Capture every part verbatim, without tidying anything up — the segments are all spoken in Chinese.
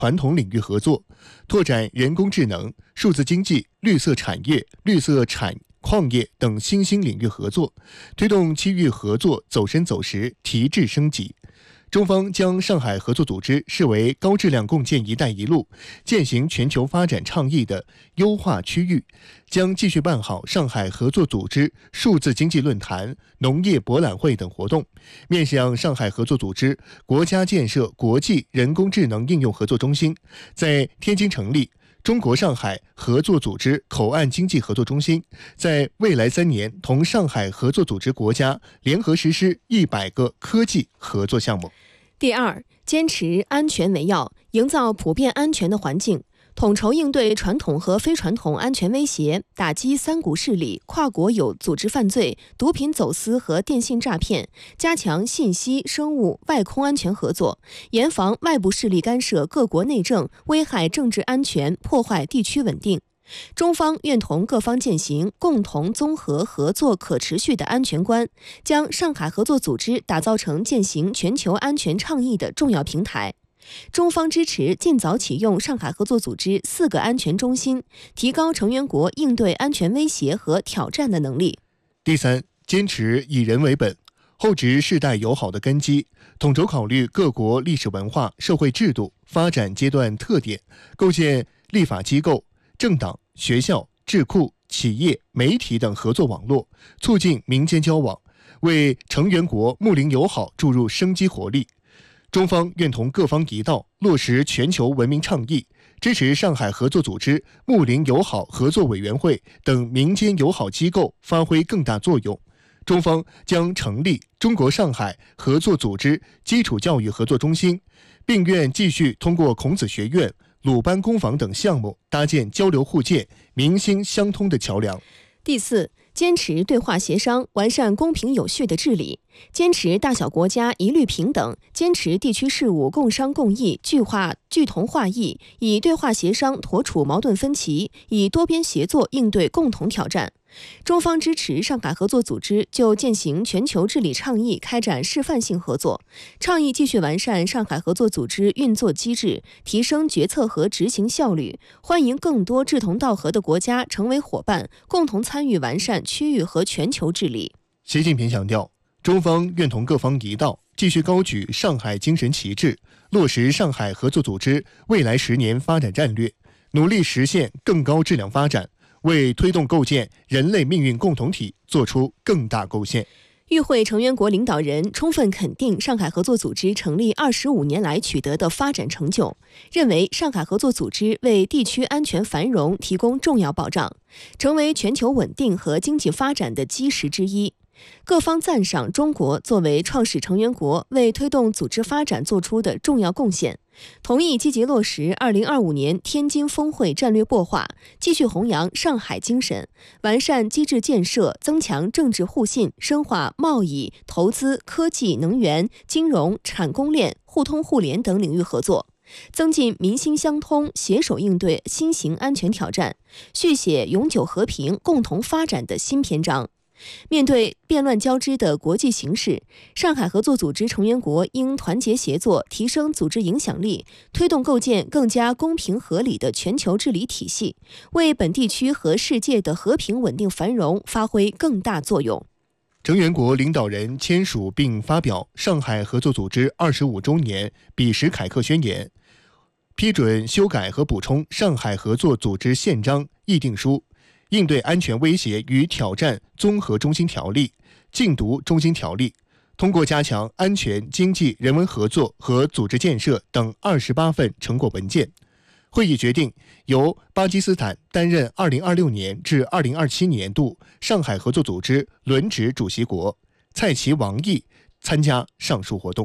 传统领域合作，拓展人工智能、数字经济、绿色产业、绿色产矿业等新兴领域合作，推动区域合作走深走实、提质升级。中方将上海合作组织视为高质量共建“一带一路”践行全球发展倡议的优化区域，将继续办好上海合作组织数字经济论坛、农业博览会等活动，面向上海合作组织国家建设国际人工智能应用合作中心，在天津成立中国上海合作组织口岸经济合作中心，在未来三年同上海合作组织国家联合实施一百个科技合作项目。 第二，坚持安全为要，营造普遍安全的环境，统筹应对传统和非传统安全威胁，打击三股势力、跨国有组织犯罪、毒品走私和电信诈骗，加强信息、生物、外空安全合作，严防外部势力干涉各国内政，危害政治安全，破坏地区稳定。中方愿同各方践行共同综合合作可持续的安全观，将上海合作组织打造成践行全球安全倡议的重要平台。中方支持尽早启用上海合作组织四个安全中心，提高成员国应对安全威胁和挑战的能力。 第三，坚持以人为本，厚植世代友好的根基，统筹考虑各国历史文化、社会制度、发展阶段特点，构建立法机构、政党、学校、智库、企业、媒体等合作网络，促进民间交往，为成员国睦邻友好注入生机活力。中方愿同各方一道，落实全球文明倡议，支持上海合作组织睦邻友好合作委员会等民间友好机构发挥更大作用。中方将成立中国上海合作组织基础教育合作中心，并愿继续通过孔子学院、鲁班工坊等项目搭建交流互鉴、民心相通的桥梁。 第四，坚持对话协商，完善公平有序的治理，坚持大小国家一律平等，坚持地区事务共商共议、聚化聚同化异，以对话协商妥处矛盾分歧，以多边协作应对共同挑战。中方支持上海合作组织就践行全球治理倡议开展示范性合作，倡议继续完善上海合作组织运作机制，提升决策和执行效率，欢迎更多志同道合的国家成为伙伴，共同参与完善区域和全球治理。 习近平强调，中方愿同各方一道，继续高举上海精神旗帜，落实上海合作组织未来十年发展战略，努力实现更高质量发展，为推动构建人类命运共同体做出更大贡献。 与会成员国领导人充分肯定上海合作组织成立二十五年来取得的发展成就，认为上海合作组织为地区安全繁荣提供重要保障，成为全球稳定和经济发展的基石之一。各方赞赏中国作为创始成员国为推动组织发展做出的重要贡献，同意积极落实二零二五年天津峰会战略擘画，继续弘扬上海精神，完善机制建设，增强政治互信，深化贸易、投资、科技、能源、金融、产供链、互通互联等领域合作，增进民心相通，携手应对新型安全挑战，续写永久和平、共同发展的新篇章。面对变乱交织的国际形势，上海合作组织成员国应团结协作，提升组织影响力，推动构建更加公平合理的全球治理体系，为本地区和世界的和平稳定繁荣发挥更大作用。 成员国领导人签署并发表上海合作组织二十五周年彼时凯克宣言，批准修改和补充上海合作组织宪章议定书、应对安全威胁与挑战综合中心条例、禁毒中心条例，通过加强安全、经济、人文合作和组织建设等二十八份成果文件。会议决定由巴基斯坦担任二零二六年至二零二七年度上海合作组织轮值主席国，蔡奇、王毅参加上述活动。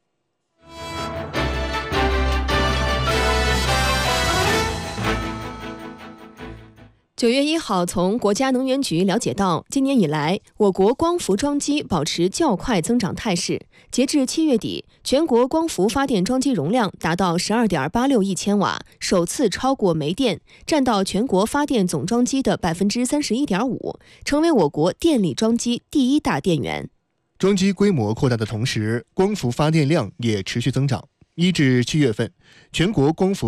九月一号，从国家能源局了解到，今年以来，我国光伏装机保持较快增长态势。截至七月底，全国光伏发电装机容量达到十二点八六亿千瓦，首次超过煤电，占到全国发电总装机的百分之三十一点五，成为我国电力装机第一大电源。 装机规模扩大的同时，光伏发电量也持续增长。一至七月份，全国光伏